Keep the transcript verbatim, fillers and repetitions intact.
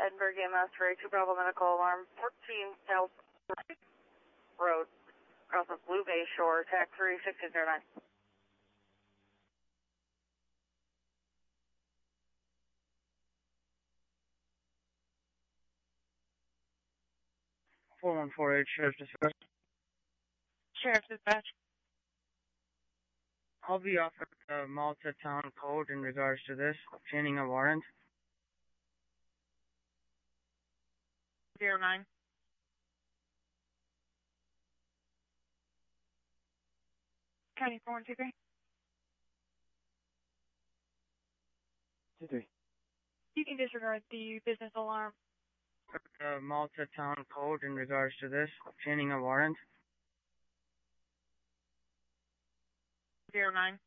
Edinburgh E M S for A two Bravo Medical Alarm, fourteen South Road, across the Blue Bay Shore, TAC three six zero nine. four one four eight, Sheriff's Dispatch. Sheriff's Dispatch. I'll be offered the Malta Town Code in regards to this, obtaining a warrant. Zero nine. County four one two three. Two three. You can disregard the business alarm. The Malta Town Code in regards to this, obtaining a warrant. Zero nine.